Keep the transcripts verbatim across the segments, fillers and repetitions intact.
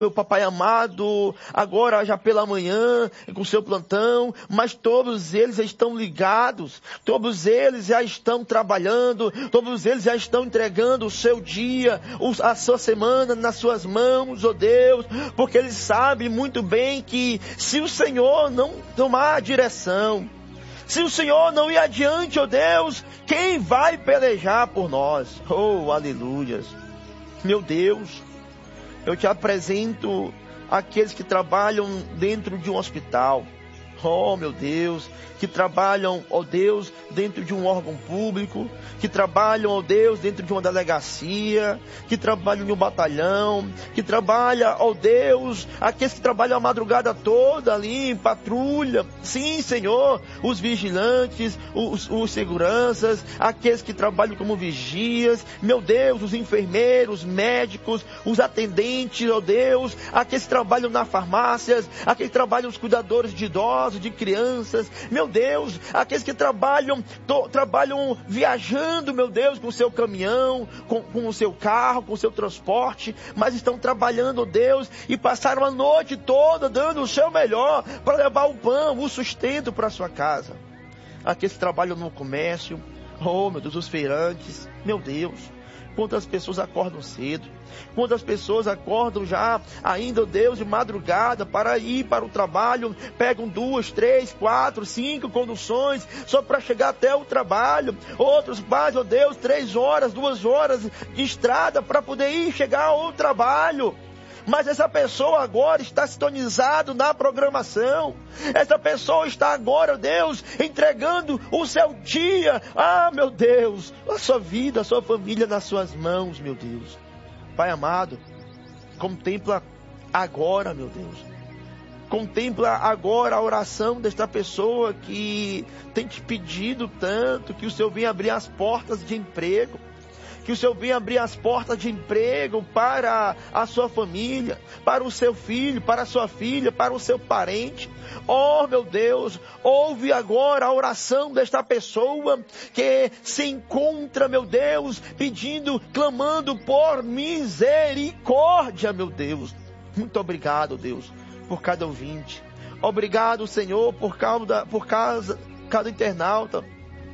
meu papai amado, agora já pela manhã, com o seu plantão, mas todos eles estão ligados, todos eles já estão trabalhando, todos eles já estão entregando o seu dia, a sua semana nas suas mãos, ó Deus, porque eles sabem muito bem que se o Senhor não tomar a direção, se o Senhor não ir adiante, ó Deus, quem vai pelejar por nós? Oh, aleluias. Meu Deus, eu te apresento aqueles que trabalham dentro de um hospital. Oh, meu Deus, que trabalham, ó Deus, dentro de um órgão público, que trabalham, ó Deus, dentro de uma delegacia, que trabalham em um batalhão, que trabalham, ó Deus, aqueles que trabalham a madrugada toda ali em patrulha. Sim, Senhor, os vigilantes, os, os seguranças, aqueles que trabalham como vigias, meu Deus, os enfermeiros, médicos, os atendentes, ó Deus, aqueles que trabalham nas farmácias, aqueles que trabalham os cuidadores de idosos, de crianças, meu Deus, aqueles que trabalham, to, trabalham viajando, meu Deus, com o seu caminhão, com, com o seu carro, com o seu transporte, mas estão trabalhando, Deus, e passaram a noite toda dando o seu melhor para levar o pão, o sustento para a sua casa. Aqueles que trabalham no comércio, oh meu Deus, os feirantes, meu Deus, quantas pessoas acordam cedo, quantas pessoas acordam já ainda, Deus, de madrugada para ir para o trabalho, pegam duas, três, quatro, cinco conduções só para chegar até o trabalho. Outros fazem, ó Deus, três horas, duas horas de estrada para poder ir chegar ao trabalho. Mas essa pessoa agora está sintonizado na programação. Essa pessoa está agora, Deus, entregando o seu dia. Ah, meu Deus, a sua vida, a sua família nas suas mãos, meu Deus. Pai amado, contempla agora, meu Deus. Contempla agora a oração desta pessoa que tem te pedido tanto que o Senhor venha abrir as portas de emprego. Que o Senhor venha abrir as portas de emprego para a sua família, para o seu filho, para a sua filha, para o seu parente. Oh, meu Deus, ouve agora a oração desta pessoa que se encontra, meu Deus, pedindo, clamando por misericórdia, meu Deus. Muito obrigado, Deus, por cada ouvinte. Obrigado, Senhor, por causa, por causa, cada internauta.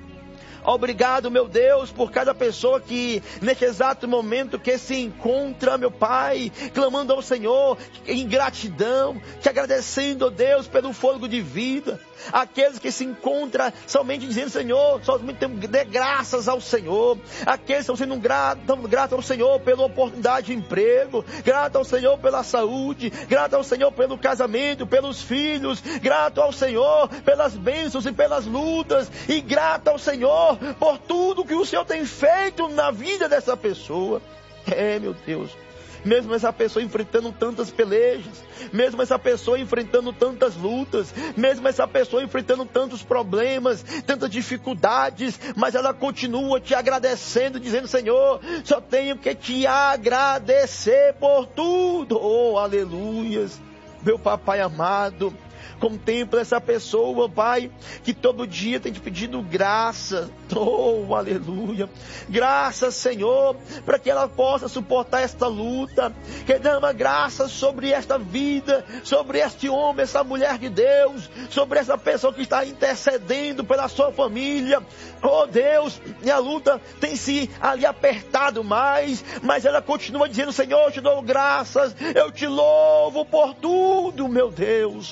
Obrigado, meu Deus, por cada pessoa que, neste exato momento, que se encontra, meu Pai, clamando ao Senhor, em gratidão, te agradecendo, ó Deus, pelo fôlego de vida. Aqueles que se encontram somente dizendo, Senhor, somente dê graças ao Senhor. Aqueles que estão sendo gratos, gratos ao Senhor pela oportunidade de emprego, grato ao Senhor pela saúde, grato ao Senhor pelo casamento, pelos filhos, grato ao Senhor pelas bênçãos e pelas lutas, e grato ao Senhor por tudo que o Senhor tem feito na vida dessa pessoa. É, meu Deus, mesmo essa pessoa enfrentando tantas pelejas, mesmo essa pessoa enfrentando tantas lutas, mesmo essa pessoa enfrentando tantos problemas, tantas dificuldades, mas ela continua te agradecendo, dizendo, Senhor, só tenho que te agradecer por tudo. Oh, aleluias, meu papai amado. Contempla essa pessoa, Pai, que todo dia tem te pedido graça. Oh, aleluia. Graças, Senhor, para que ela possa suportar esta luta. Que derrama graça sobre esta vida, sobre este homem, essa mulher de Deus, sobre essa pessoa que está intercedendo pela sua família. Oh, Deus, e a luta tem se ali apertado mais, mas ela continua dizendo, Senhor, eu te dou graças, eu te louvo por tudo, meu Deus.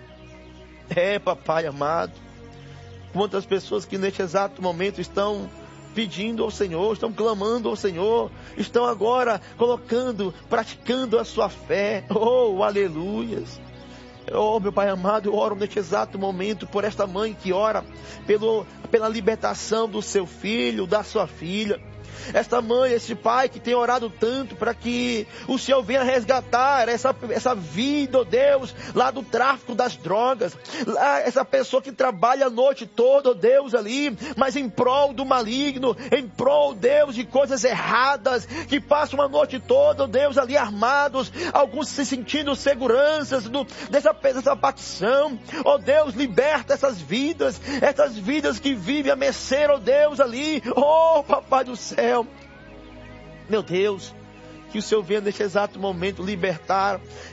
É, papai amado, quantas pessoas que neste exato momento estão pedindo ao Senhor, estão clamando ao Senhor, estão agora colocando, praticando a sua fé. Oh, aleluias. Oh, meu Pai amado, eu oro neste exato momento por esta mãe que ora pelo, pela libertação do seu filho, da sua filha. Esta mãe, esse pai que tem orado tanto para que o Senhor venha resgatar essa, essa vida, oh Deus, lá do tráfico das drogas, lá, essa pessoa que trabalha a noite toda, oh Deus, ali, mas em prol do maligno, em prol, Deus, de coisas erradas, que passam uma noite toda, oh Deus, ali armados, alguns se sentindo seguranças do, dessa, dessa facção. Oh Deus, liberta essas vidas, essas vidas que vivem a mercê, oh Deus, ali, oh Papai do céu. Meu Deus, que o Senhor venha neste exato momento libertar